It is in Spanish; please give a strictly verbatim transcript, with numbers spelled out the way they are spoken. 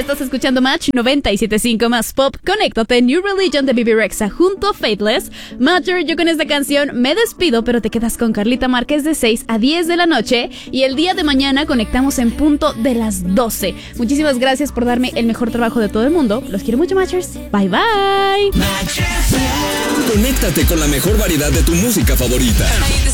Estás escuchando Match noventa y siete punto cinco más pop. Conéctate, New Religion de Bebe Rexha junto a Faithless. Matcher, yo con esta canción me despido, pero te quedas con Carlita Márquez de seis a diez de la noche. Y el día de mañana conectamos en punto de las doce. Muchísimas gracias por darme el mejor trabajo de todo el mundo. Los quiero mucho, Matchers. Bye, bye. Conéctate con la mejor variedad de tu música favorita.